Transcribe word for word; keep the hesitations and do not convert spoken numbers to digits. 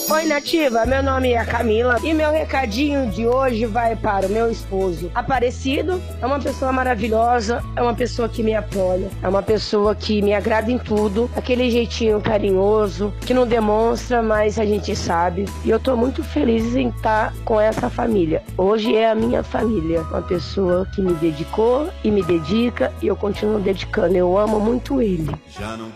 Oi, Nativa, meu nome é Camila e meu recadinho de hoje vai para o meu esposo Aparecido. É uma pessoa maravilhosa, é uma pessoa que me apoia, é uma pessoa que me agrada em tudo, aquele jeitinho carinhoso, que não demonstra, mas a gente sabe. E eu tô muito feliz em estar com essa família. Hoje é a minha família, uma pessoa que me dedicou e me dedica e eu continuo dedicando. Eu amo muito ele.